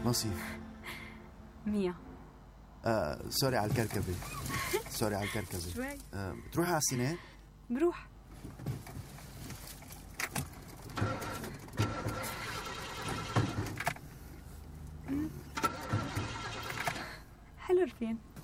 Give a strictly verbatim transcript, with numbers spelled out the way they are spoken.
مصيف. مية. آه، سوري على الكركبة. سوري على الكركبة. شوي. آه، بتروحي على السينما؟ بروح. حلو الفيلم.